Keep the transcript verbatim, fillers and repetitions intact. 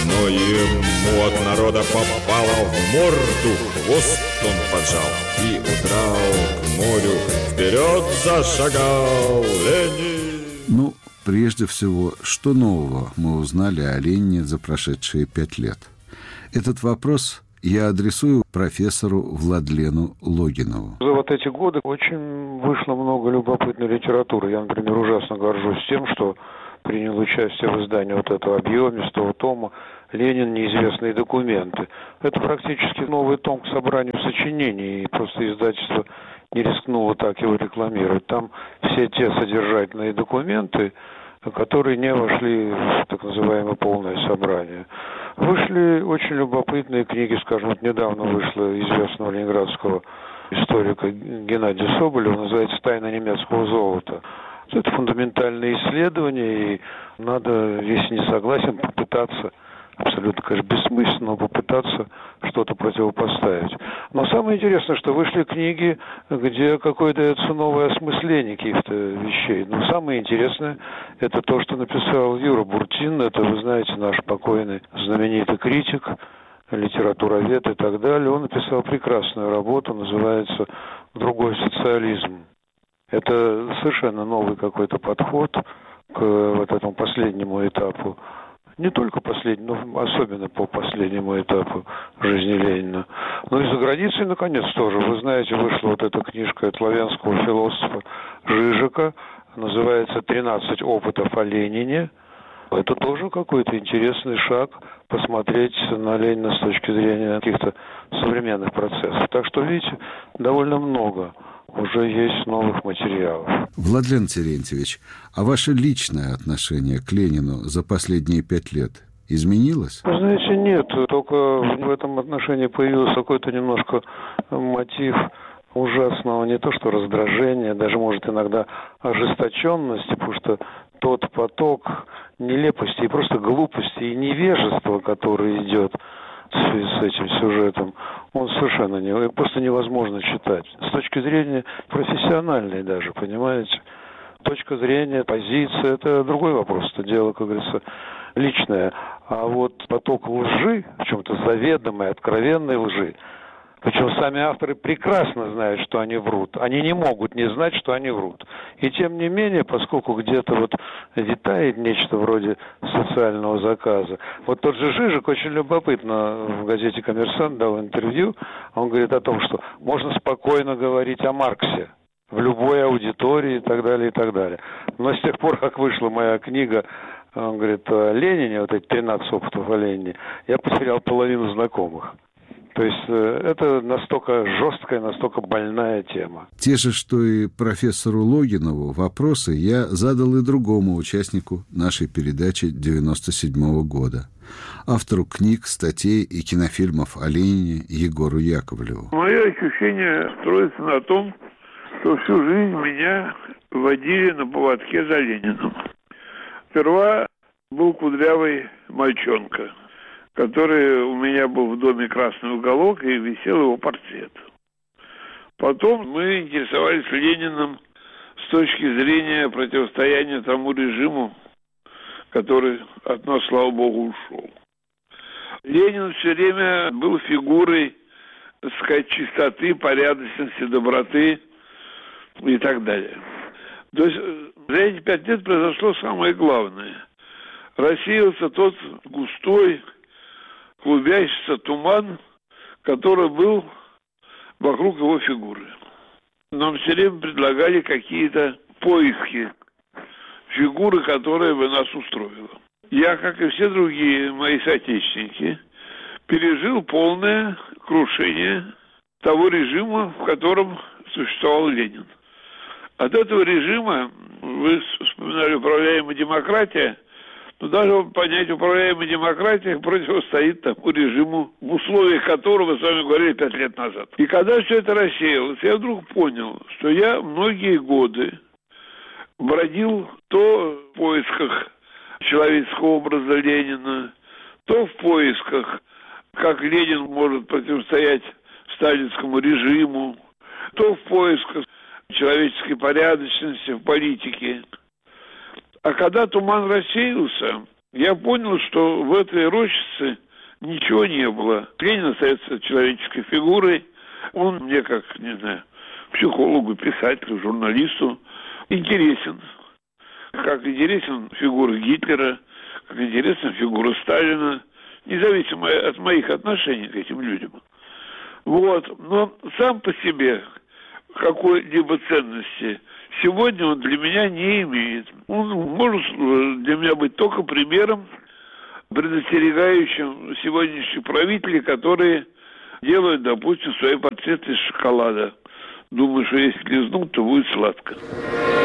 но ему от народа попало в морду, хвост он поджал и удрал к морю. Вперед зашагал Ленин. Ну, прежде всего, что нового мы узнали о Ленине за прошедшие пять лет? Этот вопрос я адресую профессору Владлену Логинову. За вот эти годы очень вышло много любопытной литературы. Я, например, ужасно горжусь тем, что принял участие в издании вот этого объемистого тома «Ленин. Неизвестные документы». Это практически новый том к собранию сочинений, и просто издательство не рискнуло так его рекламировать. Там все те содержательные документы, которые не вошли в так называемое полное собрание. Вышли очень любопытные книги, скажем, вот недавно вышла известного ленинградского историка Геннадия Соболева, называется «Тайна немецкого золота». Это фундаментальные исследования, и надо, если не согласен, попытаться, абсолютно, конечно, бессмысленно, но попытаться что-то противопоставить. Но самое интересное, что вышли книги, где какое-то дается новое осмысление каких-то вещей. Но самое интересное, это то, что написал Юра Буртин. Это, вы знаете, наш покойный знаменитый критик, литературовед и так далее. Он написал прекрасную работу, называется «Другой социализм». Это совершенно новый какой-то подход к вот этому последнему этапу. Не только последнему, но особенно по последнему этапу жизни Ленина. Но и за границей, наконец, тоже. Вы знаете, вышла вот эта книжка славянского философа Жижика, называется «тринадцать опытов о Ленине». Это тоже какой-то интересный шаг посмотреть на Ленина с точки зрения каких-то современных процессов. Так что, видите, довольно много уже есть новых материалов. Владлен Терентьевич, а ваше личное отношение к Ленину за последние пять лет изменилось? Вы знаете, нет. Только в этом отношении появился какой-то немножко мотив ужасного, не то что раздражения, даже, может, иногда ожесточенности, потому что тот поток нелепости и просто глупости и невежества, который идет в связи с этим сюжетом, он совершенно не, просто невозможно читать. С точки зрения профессиональной даже, понимаете? Точка зрения, позиция, это другой вопрос. Это дело, как говорится, личное. А вот поток лжи, в чем-то заведомой, откровенной лжи, причем сами авторы прекрасно знают, что они врут. Они не могут не знать, что они врут. И тем не менее, поскольку где-то вот витает нечто вроде социального заказа. Вот тот же Жижик очень любопытно в газете «Коммерсант» дал интервью. Он говорит о том, что можно спокойно говорить о Марксе в любой аудитории и так далее, и так далее. Но с тех пор, как вышла моя книга, он говорит, о Ленине, вот эти тринадцать опытов о Ленине, я потерял половину знакомых. То есть это настолько жесткая, настолько больная тема. Те же, что и профессору Логинову, вопросы я задал и другому участнику нашей передачи девяносто седьмого года. Автору книг, статей и кинофильмов о Ленине Егору Яковлеву. Мое ощущение строится на том, что всю жизнь меня водили на поводке за Лениным. Сперва был кудрявый мальчонка, который у меня был в доме «Красный уголок», и висел его портрет. Потом мы интересовались Лениным с точки зрения противостояния тому режиму, который от нас, слава богу, ушел. Ленин все время был фигурой, так сказать, чистоты, порядочности, доброты и так далее. То есть за эти пять лет произошло самое главное. Рассеялся тот густой, клубящийся туман, который был вокруг его фигуры. Нам все время предлагали какие-то поиски фигуры, которая бы нас устроила. Я, как и все другие мои соотечественники, пережил полное крушение того режима, в котором существовал Ленин. От этого режима, вы вспоминали управляемая демократия, но даже понять управляемая демократия противостоит тому режиму, в условиях которого мы с вами говорили пять лет назад. И когда все это рассеялось, я вдруг понял, что я многие годы бродил то в поисках человеческого образа Ленина, то в поисках, как Ленин может противостоять сталинскому режиму, то в поисках человеческой порядочности в политике. А когда туман рассеялся, я понял, что в этой рощице ничего не было. Ленин остается человеческой фигурой. Он мне, как, не знаю, психологу, писателю, журналисту интересен. Как интересен фигура Гитлера, как интересна фигура Сталина, независимо от моих отношений к этим людям. Вот. Но сам по себе какой-либо ценности сегодня он для меня не имеет. Он может для меня быть только примером, предостерегающим сегодняшних правителей, которые делают, допустим, свои портреты из шоколада. Думаю, что если лизнут, то будет сладко.